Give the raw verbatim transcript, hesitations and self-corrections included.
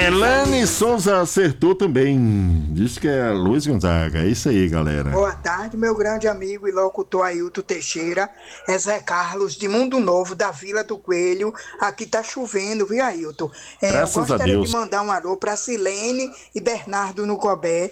Elane Souza acertou também. Diz que é Luiz Gonzaga. É isso aí, galera. Boa tarde, meu grande amigo e locutor Ailton Teixeira. É Zé Carlos, de Mundo Novo, da Vila do Coelho. Aqui tá chovendo, viu, Ailton? É, eu Graças a gostaria de Deus. mandar um alô para Silene e Bernardo no Cobé,